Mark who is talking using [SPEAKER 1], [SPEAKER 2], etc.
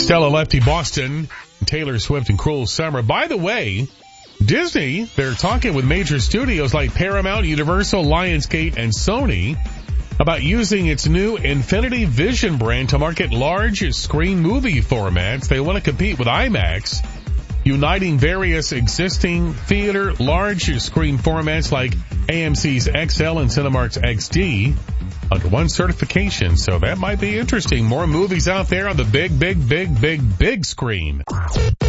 [SPEAKER 1] Stella Lefty Boston, Taylor Swift and Cruel Summer. By the way, Disney, they're talking with major studios like Paramount, Universal, Lionsgate, and Sony about using its new Infinity Vision brand to market large screen movie formats. They want to compete with IMAX, uniting various existing theater large screen formats like AMC's XL and Cinemark's XD under one certification. So that might be interesting. More movies out there on the big screen.